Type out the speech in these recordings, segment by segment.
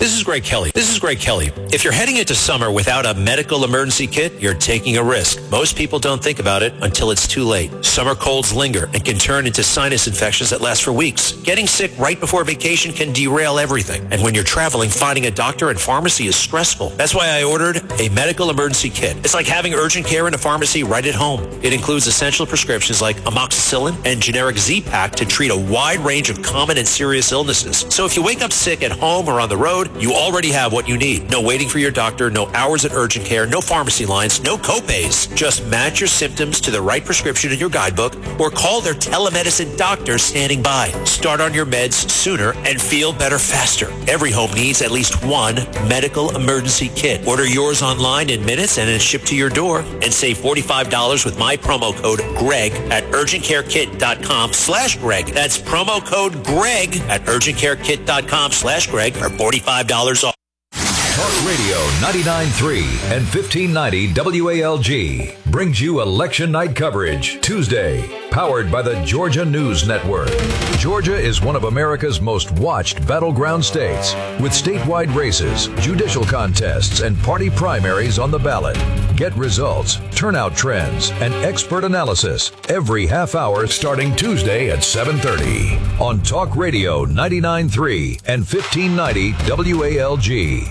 This is Greg Kelly. If you're heading into summer without a medical emergency kit, you're taking a risk. Most people don't think about it until it's too late. Summer colds linger and can turn into sinus infections that last for weeks. Getting sick right before vacation can derail everything. And when you're traveling, finding a doctor and pharmacy is stressful. That's why I ordered a medical emergency kit. It's like having urgent care in a pharmacy right at home. It includes essential prescriptions like amoxicillin and generic Z-Pak to treat a wide range of common and serious illnesses. So if you wake up sick at home or on the road, you already have what you need. No waiting for your doctor, no hours at urgent care, no pharmacy lines, no copays. Just match your symptoms to the right prescription in your guidebook or call their telemedicine doctor standing by. Start on your meds sooner and feel better faster. Every home needs at least one medical emergency kit. Order yours online in minutes and it's shipped to your door, and save $45 with my promo code GREG at urgentcarekit.com/Greg. That's promo code GREG at urgentcarekit.com/Greg for $45 off. Talk Radio 99.3 and 1590 WALG brings you election night coverage Tuesday, powered by the Georgia News Network. Georgia is one of America's most watched battleground states, with statewide races, judicial contests, and party primaries on the ballot. Get results, turnout trends, and expert analysis every half hour starting Tuesday at 7:30 on Talk Radio 99.3 and 1590 WALG.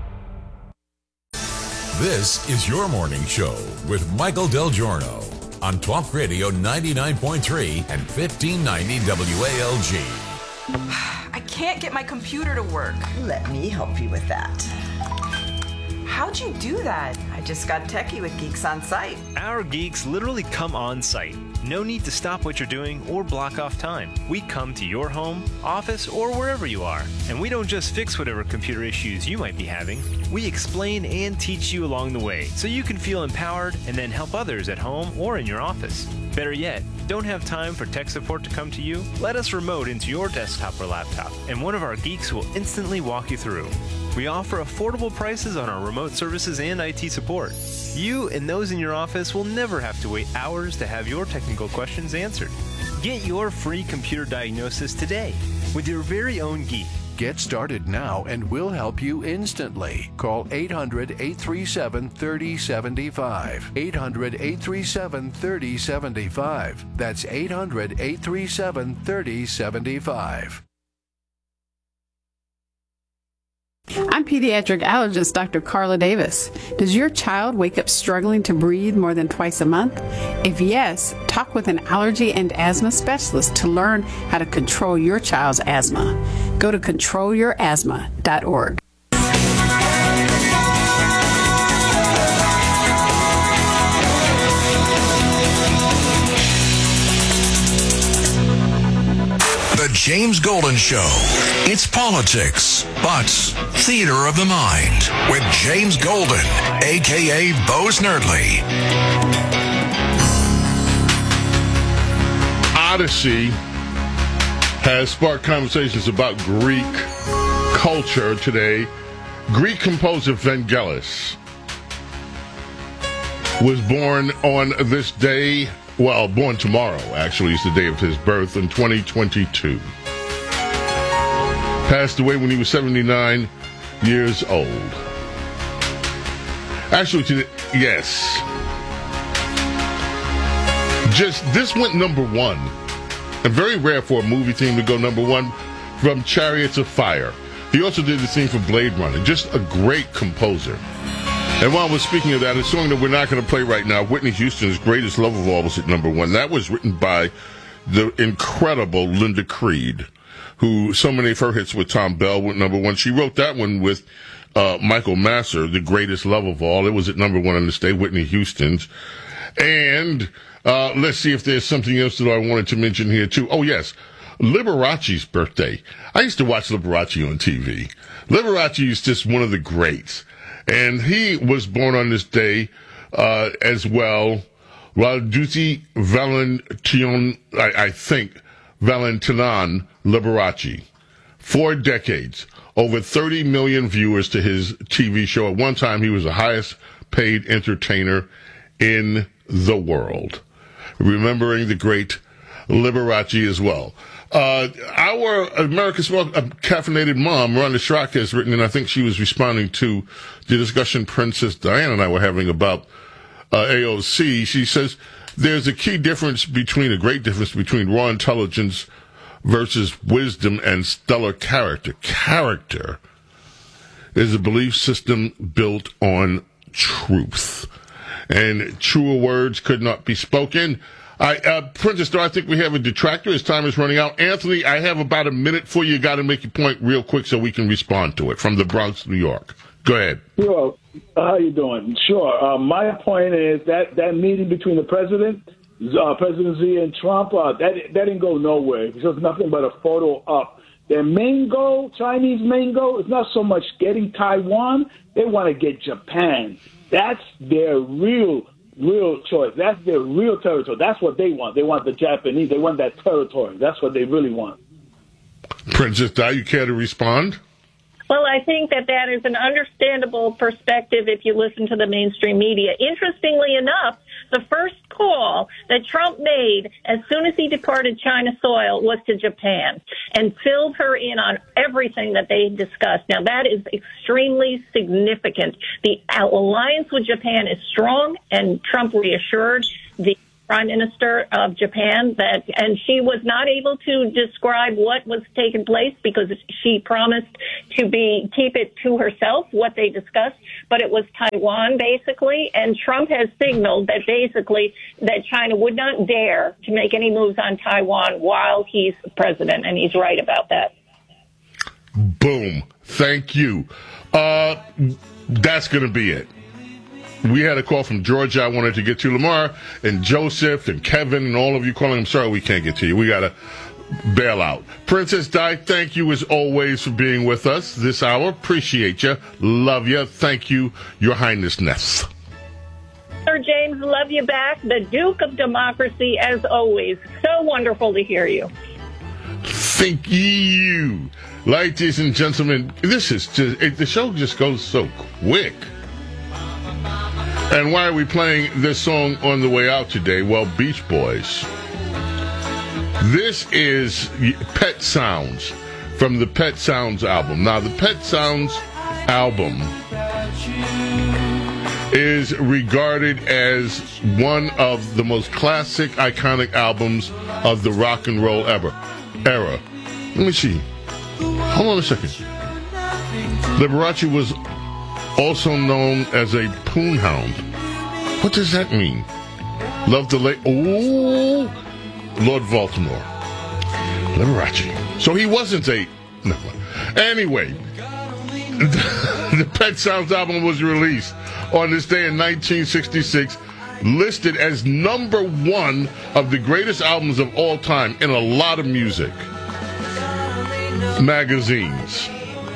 This is your morning show with Michael Del Giorno on Talk Radio 99.3 and 1590 WALG. I can't get my computer to work. Let me help you with that. How'd you do that? I just got techie with Geeks on Site. Our geeks literally come on site. No need to stop what you're doing or block off time. We come to your home, office, or wherever you are. And we don't just fix whatever computer issues you might be having. We explain and teach you along the way so you can feel empowered and then help others at home or in your office. Better yet, don't have time for tech support to come to you? Let us remote into your desktop or laptop, and one of our geeks will instantly walk you through. We offer affordable prices on our remote services and IT support. You and those in your office will never have to wait hours to have your technical questions answered. Get your free computer diagnosis today with your very own geek. Get started now and we'll help you instantly. Call 800-837-3075. 800-837-3075. That's 800-837-3075. I'm pediatric allergist Dr. Carla Davis. Does your child wake up struggling to breathe more than twice a month? If yes, talk with an allergy and asthma specialist to learn how to control your child's asthma. Go to controlyourasthma.org. The James Golden Show. It's politics, but theater of the mind with James Golden, a.k.a. Bo Snerdley. Odyssey has sparked conversations about Greek culture today. Greek composer Vangelis was born on this day. Well, born tomorrow, actually, is the day of his birth in 2022. Passed away when he was 79 years old. Actually, yes. Just, this went number one. And very rare for a movie theme to go number one, from Chariots of Fire. He also did the theme for Blade Runner. Just a great composer. And while we're speaking of that, a song that we're not going to play right now, Whitney Houston's Greatest Love of All, was at number one. That was written by the incredible Linda Creed, who so many of her hits with Tom Bell went number one. She wrote that one with Michael Masser, The Greatest Love of All. It was at number one on this day, Whitney Houston's. And let's see if there's something else that I wanted to mention here, too. Oh, yes, Liberace's birthday. I used to watch Liberace on TV. Liberace is just one of the greats. And he was born on this day as well. Ralducci Valentinian, I think, Valentinan Liberace. 4 decades. Over 30 million viewers to his TV show. At one time, he was the highest paid entertainer in the world. Remembering the great Liberace as well. Our America's Most Caffeinated Mom, Rhonda Schrock, has written, and I think she was responding to the discussion Princess Diana and I were having about AOC. She says there's a great difference between raw intelligence versus wisdom and stellar character. Character is a belief system built on truth, and truer words could not be spoken. Princess, I think we have a detractor. His time is running out. Anthony, I have about a minute for you. Got to make your point real quick so we can respond to it from the Bronx, New York. Go ahead. Sure. How you doing? Sure. My point is that meeting between the President Xi and Trump, that didn't go nowhere. It was nothing but a photo op. Their main goal, Chinese main goal, is not so much getting Taiwan. They want to get Japan. That's their real choice. That's their real territory. That's what they want. They want the Japanese. They want that territory. That's what they really want. Princess Di, you care to respond? Well, I think that is an understandable perspective if you listen to the mainstream media. Interestingly enough, the first call that Trump made as soon as he departed China soil was to Japan and filled her in on everything that they discussed. Now, that is extremely significant. The alliance with Japan is strong, and Trump reassured the Prime Minister of Japan and she was not able to describe what was taking place because she promised to keep it to herself, what they discussed, but it was Taiwan basically, and Trump has signaled that basically that China would not dare to make any moves on Taiwan while he's president, and he's right about that. Boom. Thank you. That's going to be it. We had a call from Georgia I wanted to get to. Lamar and Joseph and Kevin and all of you calling. I'm sorry we can't get to you. We got to bail out. Princess Di, thank you as always for being with us this hour. Appreciate you. Love you. Thank you, Your Highnessness. Sir James, love you back. The Duke of Democracy, as always. So wonderful to hear you. Thank you. Ladies and gentlemen, this is just, the show just goes so quick. And why are we playing this song on the way out today? Well, Beach Boys. This is Pet Sounds from the Pet Sounds album. Now, the Pet Sounds album is regarded as one of the most classic, iconic albums of the rock and roll era. Let me see. Hold on a second. Liberace was also known as a poonhound. What does that mean? Love the late... Oh! Lord Baltimore. Liberace. So he wasn't a... No. Anyway, the Pet Sounds album was released on this day in 1966, listed as number one of the greatest albums of all time in a lot of music magazines.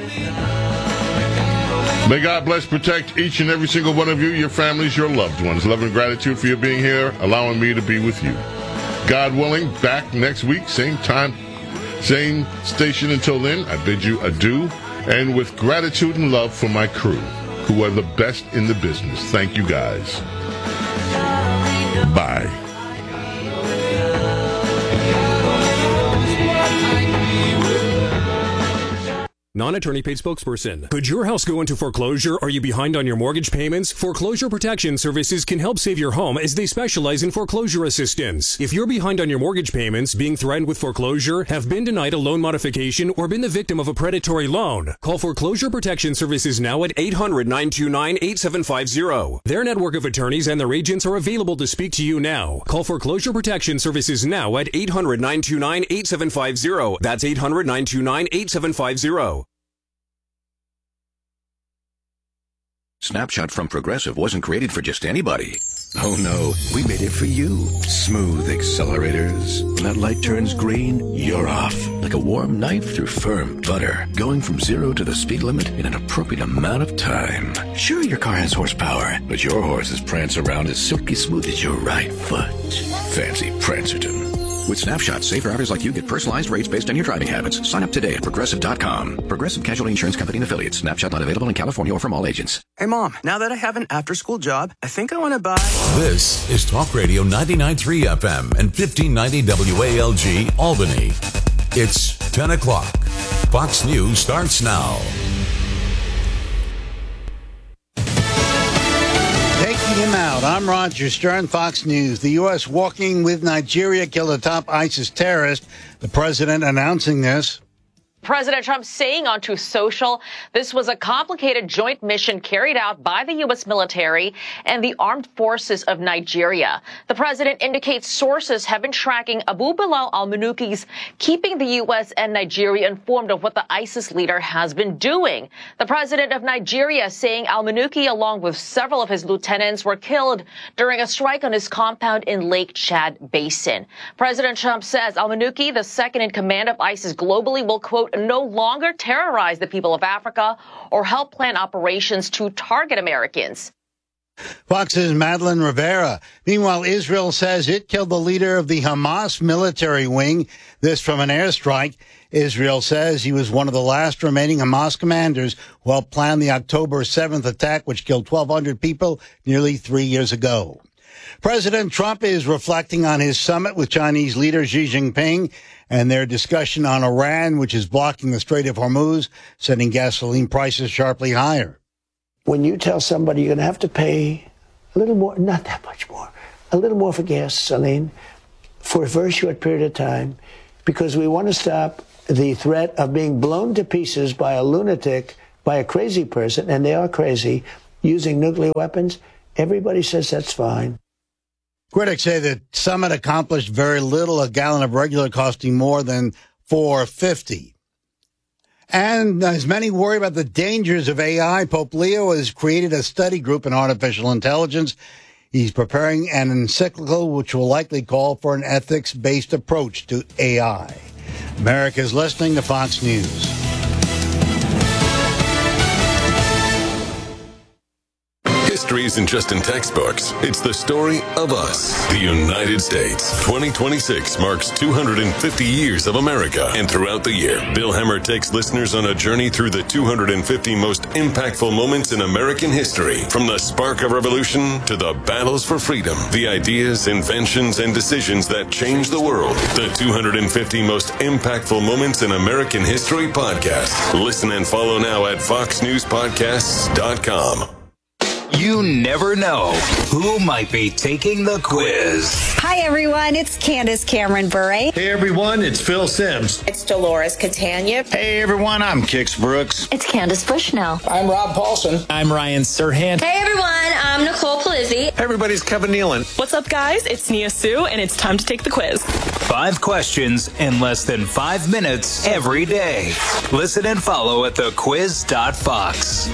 May God bless, protect each and every single one of you, your families, your loved ones. Love and gratitude for you being here, allowing me to be with you. God willing, back next week, same time, same station. Until then, I bid you adieu, and with gratitude and love for my crew, who are the best in the business. Thank you, guys. Bye. Non-attorney paid spokesperson. Could your house go into foreclosure? Are you behind on your mortgage payments? Foreclosure Protection Services can help save your home as they specialize in foreclosure assistance. If you're behind on your mortgage payments, being threatened with foreclosure, have been denied a loan modification, or been the victim of a predatory loan, call Foreclosure Protection Services now at 800-929-8750. Their network of attorneys and their agents are available to speak to you now. Call Foreclosure Protection Services now at 800-929-8750. That's 800-929-8750. Snapshot from Progressive wasn't created for just anybody. Oh no, we made it for you. Smooth accelerators. When that light turns green, you're off. Like a warm knife through firm butter. Going from 0 to the speed limit in an appropriate amount of time. Sure, your car has horsepower, but your horses prance around as silky smooth as your right foot. Fancy Prancerton. With Snapshot, safe drivers like you get personalized rates based on your driving habits. Sign up today at Progressive.com. Progressive Casualty Insurance Company and Affiliates. Snapshot not available in California or from all agents. Hey, Mom, now that I have an after-school job, I think I want to buy... This is Talk Radio 99.3 FM and 1590 WALG, Albany. It's 10 o'clock. Fox News starts now. Taking him out. I'm Roger Stern, Fox News. The U.S. walking with Nigeria killed a top ISIS terrorist. The president announcing this. President Trump saying on Truth Social, this was a complicated joint mission carried out by the U.S. military and the armed forces of Nigeria. The president indicates sources have been tracking Abu Bilal al-Manuki's, keeping the U.S. and Nigeria informed of what the ISIS leader has been doing. The president of Nigeria saying al-Manuki, along with several of his lieutenants, were killed during a strike on his compound in Lake Chad Basin. President Trump says al-Manuki, the second in command of ISIS globally, will, quote, no longer terrorize the people of Africa or help plan operations to target Americans. Fox's Madeline Rivera. Meanwhile, Israel says it killed the leader of the Hamas military wing. This from an airstrike. Israel says he was one of the last remaining Hamas commanders who helped plan the October 7th attack, which killed 1,200 people nearly 3 years ago. President Trump is reflecting on his summit with Chinese leader Xi Jinping and their discussion on Iran, which is blocking the Strait of Hormuz, sending gasoline prices sharply higher. When you tell somebody you're going to have to pay a little more, not that much more, a little more for gasoline for a very short period of time, because we want to stop the threat of being blown to pieces by a lunatic, by a crazy person, and they are crazy, using nuclear weapons, everybody says that's fine. Critics say the summit accomplished very little, a gallon of regular costing more than $4.50. And as many worry about the dangers of AI, Pope Leo has created a study group in artificial intelligence. He's preparing an encyclical which will likely call for an ethics-based approach to AI. America's listening to Fox News. History isn't just in textbooks. It's the story of us, the United States. 2026 marks 250 years of America. And throughout the year, Bill Hemmer takes listeners on a journey through the 250 most impactful moments in American history. From the spark of revolution to the battles for freedom, the ideas, inventions, and decisions that changed the world. The 250 most impactful moments in American history podcast. Listen and follow now at foxnewspodcasts.com. You never know who might be taking the quiz. Hi, everyone. It's Candace Cameron Bure. Hey, everyone. It's Phil Sims. It's Dolores Catania. Hey, everyone. I'm Kix Brooks. It's Candace Bushnell. I'm Rob Paulson. I'm Ryan Serhant. Hey, everyone. I'm Nicole Palizzi. Hey, everybody's Kevin Nealon. What's up, guys? It's Nia Sue, and it's time to take the quiz. 5 questions in less than 5 minutes every day. Listen and follow at thequiz.fox.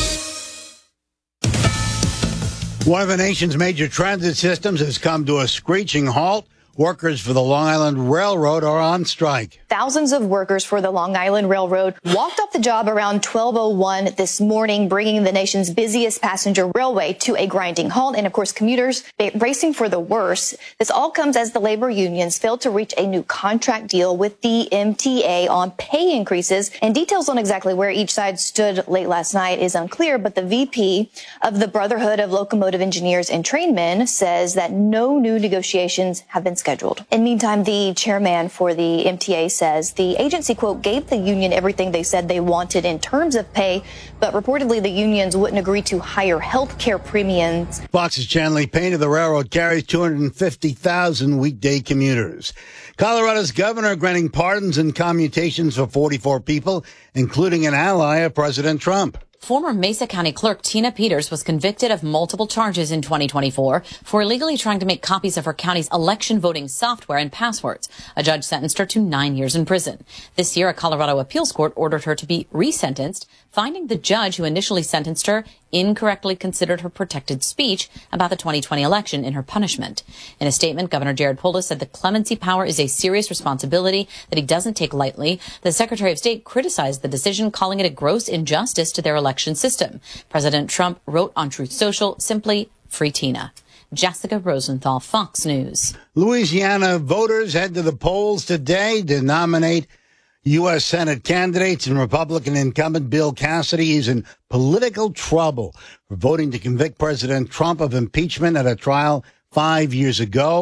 One of the nation's major transit systems has come to a screeching halt. Workers for the Long Island Railroad are on strike. Thousands of workers for the Long Island Railroad walked off the job around 12:01 this morning, bringing the nation's busiest passenger railway to a grinding halt. And, of course, commuters bracing for the worst. This all comes as the labor unions failed to reach a new contract deal with the MTA on pay increases. And details on exactly where each side stood late last night is unclear, but the VP of the Brotherhood of Locomotive Engineers and Trainmen says that no new negotiations have been scheduled. In the meantime, the chairman for the MTA says the agency, quote, gave the union everything they said they wanted in terms of pay, but reportedly the unions wouldn't agree to higher health care premiums. Fox's Chanley Payne of the railroad carries 250,000 weekday commuters. Colorado's governor granting pardons and commutations for 44 people, including an ally of President Trump. Former Mesa County Clerk Tina Peters was convicted of multiple charges in 2024 for illegally trying to make copies of her county's election voting software and passwords. A judge sentenced her to 9 years in prison. This year, a Colorado appeals court ordered her to be resentenced, finding the judge who initially sentenced her incorrectly considered her protected speech about the 2020 election in her punishment. In a statement, Governor Jared Polis said the clemency power is a serious responsibility that he doesn't take lightly. The Secretary of State criticized the decision, calling it a gross injustice to their election system. President Trump wrote on Truth Social, simply, free Tina. Jessica Rosenthal, Fox News. Louisiana voters head to the polls today to nominate U.S. Senate candidates, and Republican incumbent Bill Cassidy is in political trouble for voting to convict President Trump of impeachment at a trial 5 years ago.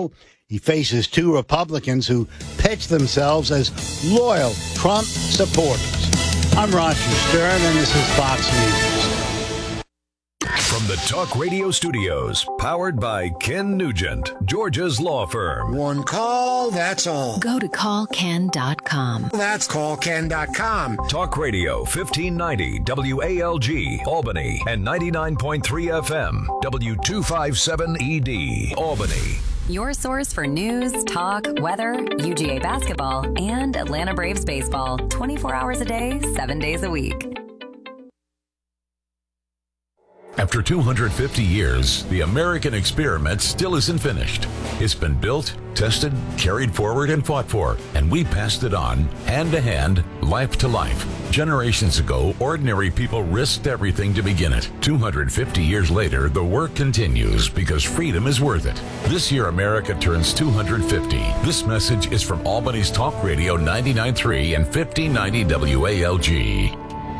He faces two Republicans who pitch themselves as loyal Trump supporters. I'm Roger Stern, and this is Fox News. From the Talk Radio studios, powered by Ken Nugent, Georgia's law firm. One call, that's all. Go to callken.com. That's callken.com. Talk Radio 1590 WALG, Albany, and 99.3 FM, W257ED, Albany. Your source for news, talk, weather, UGA basketball, and Atlanta Braves baseball. 24 hours a day, 7 days a week. After 250 years, the American experiment still isn't finished. It's been built, tested, carried forward, and fought for, and we passed it on, hand to hand, life to life. Generations ago, ordinary people risked everything to begin it. 250 years later, the work continues because freedom is worth it. This year, America turns 250. This message is from Albany's Talk Radio 99.3 and 1590 WALG.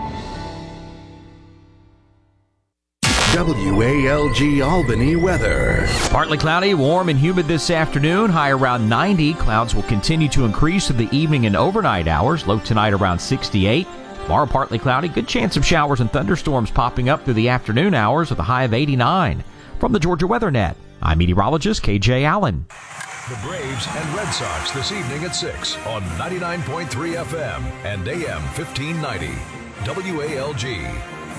WALG Albany weather. Partly cloudy, warm and humid this afternoon. High around 90. Clouds will continue to increase through the evening and overnight hours. Low tonight around 68. Tomorrow partly cloudy. Good chance of showers and thunderstorms popping up through the afternoon hours with a high of 89. From the Georgia Weather Net, I'm meteorologist KJ Allen. The Braves and Red Sox this evening at 6 on 99.3 FM and AM 1590 WALG.